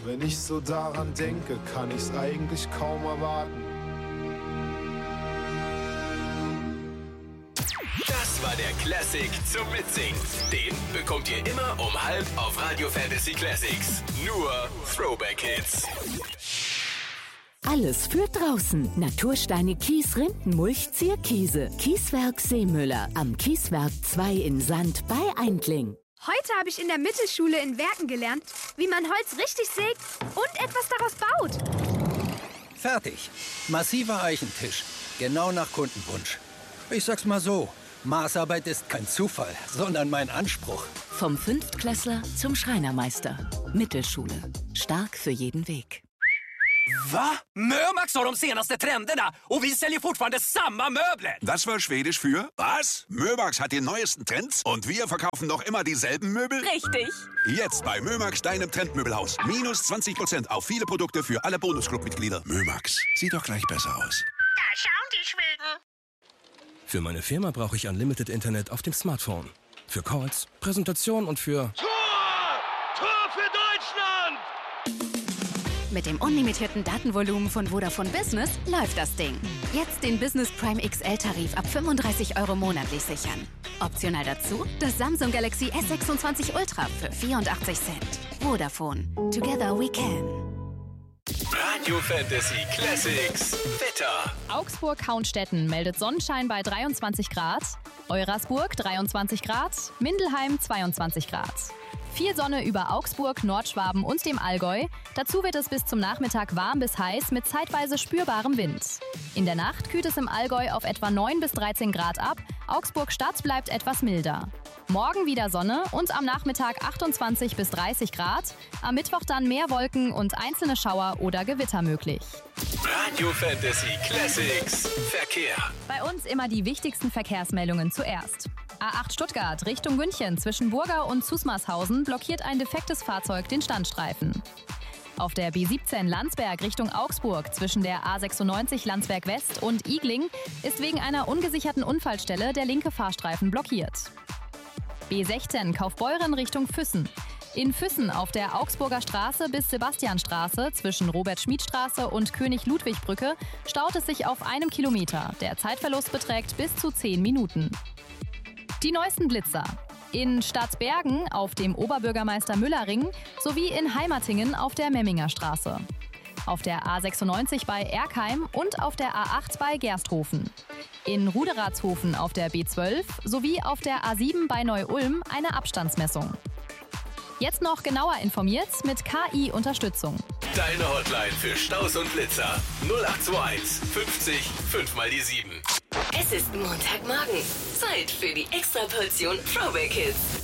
Wenn ich so daran denke, kann ich's eigentlich kaum erwarten. Das war der Classic zum Mitsingen. Den bekommt ihr immer um 12 auf Radio Fantasy Classics. Nur Throwback-Hits. Alles für draußen. Natursteine, Kies, Rindenmulch, Zierkiese. Kieswerk Seemüller am Kieswerk 2 in Sand bei Eindling. Heute habe ich in der Mittelschule in Werken gelernt, wie man Holz richtig sägt und etwas daraus baut. Fertig. Massiver Eichentisch. Genau nach Kundenwunsch. Ich sag's mal so, Maßarbeit ist kein Zufall, sondern mein Anspruch. Vom Fünftklässler zum Schreinermeister. Mittelschule. Stark für jeden Weg. Va? Mömax har de senaste trenderna och vi säljer fortfarande samma möbler. Das war Schwedisch für was? Mömax hat die neuesten Trends und wir verkaufen noch immer dieselben Möbel? Richtig. Jetzt bei Mömax, deinem Trendmöbelhaus. Minus 20% auf viele Produkte für alle Bonusclub-Mitglieder. Mömax, sieht doch gleich besser aus. Da schauen die Schweden. Für meine Firma brauche ich Unlimited Internet auf dem Smartphone. Für Calls, Präsentationen und für... Tor für Deutschland! Mit dem unlimitierten Datenvolumen von Vodafone Business läuft das Ding. Jetzt den Business Prime XL-Tarif ab 35 € monatlich sichern. Optional dazu das Samsung Galaxy S26 Ultra für 84 Cent. Vodafone. Together we can. Radio Fantasy Classics Wetter. Augsburg-Haunstetten meldet Sonnenschein bei 23 Grad. Eurasburg 23 Grad. Mindelheim 22 Grad. Viel Sonne über Augsburg, Nordschwaben und dem Allgäu. Dazu wird es bis zum Nachmittag warm bis heiß mit zeitweise spürbarem Wind. In der Nacht kühlt es im Allgäu auf etwa 9 bis 13 Grad ab. Augsburg-Stadt bleibt etwas milder. Morgen wieder Sonne und am Nachmittag 28 bis 30 Grad. Am Mittwoch dann mehr Wolken und einzelne Schauer oder Gewitter möglich. Radio Fantasy Classics Verkehr. Bei uns immer die wichtigsten Verkehrsmeldungen zuerst. A8 Stuttgart Richtung München zwischen Burgau und Zusmarshausen blockiert ein defektes Fahrzeug den Standstreifen. Auf der B17 Landsberg Richtung Augsburg zwischen der A96 Landsberg West und Igling ist wegen einer ungesicherten Unfallstelle der linke Fahrstreifen blockiert. B16 Kaufbeuren Richtung Füssen. In Füssen auf der Augsburger Straße bis Sebastianstraße zwischen Robert-Schmid-Straße und König-Ludwig-Brücke staut es sich auf 1 Kilometer. Der Zeitverlust beträgt bis zu 10 Minuten. Die neuesten Blitzer. In Stadtbergen auf dem Oberbürgermeister-Müller-Ring sowie in Heimatingen auf der Memminger Straße. Auf der A96 bei Erkheim und auf der A8 bei Gersthofen. In Ruderatshofen auf der B12 sowie auf der A7 bei Neu-Ulm eine Abstandsmessung. Jetzt noch genauer informiert mit KI-Unterstützung. Deine Hotline für Staus und Blitzer 0821 50 5 mal die 7. Es ist Montagmorgen. Zeit für die Extraportion Throwback Hits.